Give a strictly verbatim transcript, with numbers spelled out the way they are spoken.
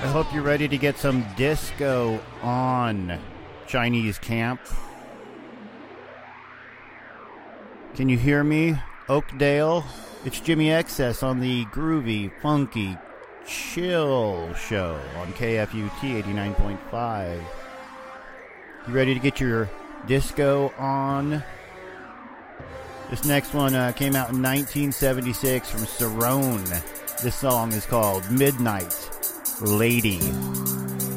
hope you're ready to get some disco on, Chinese camp. Can you hear me, Oakdale? It's Jimmy Excess on the groovy, funky, chill show on K F U T eighty-nine point five. You ready to get your disco on? This next one uh, came out in nineteen seventy-six from Cerrone. This song is called Midnight Lady.